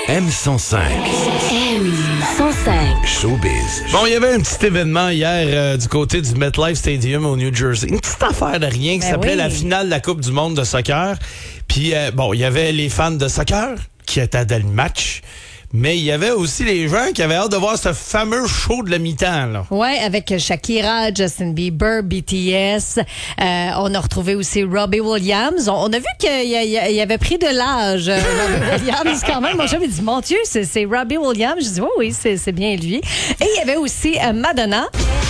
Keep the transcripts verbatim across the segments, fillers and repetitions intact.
M cent cinq. M cent cinq. Showbiz. Bon, il y avait un petit événement hier euh, du côté du MetLife Stadium au New Jersey. Une petite affaire de rien qui Ben s'appelait oui. la finale de la Coupe du monde de soccer. Puis, euh, bon, il y avait les fans de soccer qui étaient dans le match. Mais il y avait aussi les gens qui avaient hâte de voir ce fameux show de la mi-temps, là. Ouais, avec Shakira, Justin Bieber, B T S. Euh, on a retrouvé aussi Robbie Williams. On, on a vu qu'il y a- il y a- il avait pris de l'âge, euh, Robbie Williams, quand même. Moi, j'avais dit, mon Dieu, c'est, c'est Robbie Williams. Je dis, oui, oui, c'est, c'est bien lui. Et il y avait aussi euh, Madonna.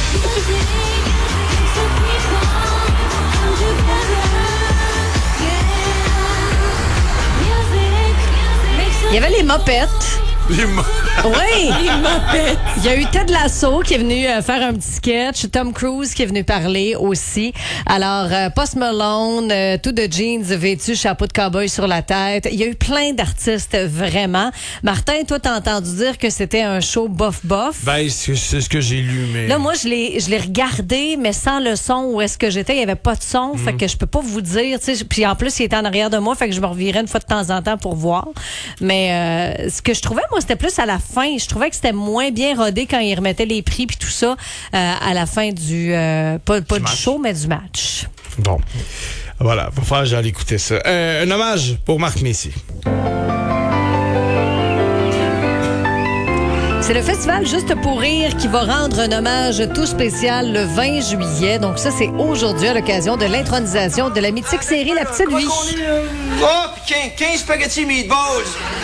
Il y avait les Mopettes. Les mo- Oui! Il y a eu Ted Lasso qui est venu euh, faire un petit sketch, Tom Cruise qui est venu parler aussi. Alors, euh, Post Malone, euh, tout de jeans vêtu, chapeau de cowboy sur la tête. Il y a eu plein d'artistes, vraiment. Martin, toi, t'as entendu dire que c'était un show bof-bof. Ben, c'est, c'est ce que j'ai lu, mais... Là, moi, je l'ai, je l'ai regardé, mais sans le son. Où est-ce que j'étais? Il n'y avait pas de son. Fait que je peux pas vous dire. Tu sais, puis en plus, il était en arrière de moi. Fait que je me revirais une fois de temps en temps pour voir. Mais euh, ce que je trouvais, moi, c'était plus à la fin. Je trouvais que c'était moins bien rodé quand ils remettaient les prix puis tout ça euh, à la fin du... euh, pas pas Du du match. show, mais du match. Bon. Voilà, va falloir que j'aille écouter ça. Euh, un hommage pour Marc Messier. C'est le festival Juste pour rire qui va rendre un hommage tout spécial le vingt juillet. Donc ça, c'est aujourd'hui à l'occasion de l'intronisation de la mythique série La Petite Vie. Oh, puis quinze, quinze spaghetti meatballs.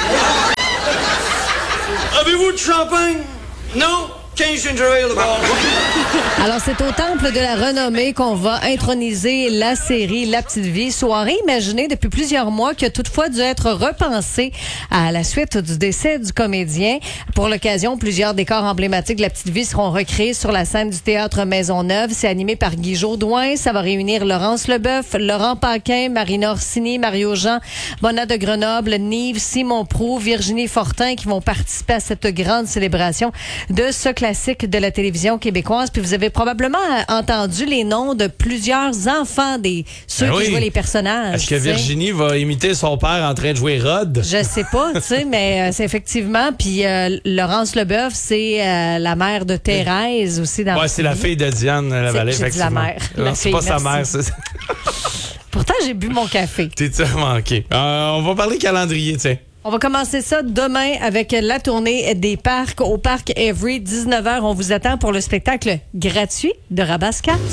Avez-vous du champagne? Non? quinze ginger ale d'abord. Alors, c'est au Temple de la Renommée qu'on va introniser la série La Petite Vie. Soirée imaginée depuis plusieurs mois qui a toutefois dû être repensée à la suite du décès du comédien. Pour l'occasion, plusieurs décors emblématiques de La Petite Vie seront recréés sur la scène du Théâtre Maisonneuve. C'est animé par Guy Jodoin. Ça va réunir Laurence Leboeuf, Laurent Paquin, Marina Orsini, Mario Jean, Mona de Grenoble, Nive, Simon Proulx, Virginie Fortin qui vont participer à cette grande célébration de ce classique de la télévision québécoise. Puis vous avez probablement entendu les noms de plusieurs enfants des ceux Ben qui oui. jouaient les personnages. Est-ce que tu sais. Virginie va imiter son père en train de jouer Rod? Je sais pas, tu sais, mais euh, c'est effectivement. Puis euh, Laurence Leboeuf, c'est euh, la mère de Thérèse aussi dans. Ouais, c'est la fille de Diane Lavallée, j'ai dit la effectivement. mère. Non, La c'est fille, pas sa merci. mère, c'est... Pourtant, j'ai bu mon café. T'es-tu manqué? Euh, on va parler calendrier, tiens. On va commencer ça demain avec la tournée des parcs au parc Every. dix-neuf heures, on vous attend pour le spectacle gratuit de Rabasca.